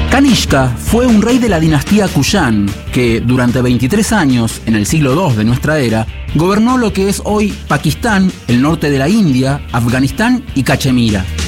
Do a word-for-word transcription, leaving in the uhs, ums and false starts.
Kanishka fue un rey de la dinastía Kushán, que durante veintitrés años, en el siglo segundo de nuestra era, gobernó lo que es hoy Pakistán, el norte de la India, Afganistán y Cachemira.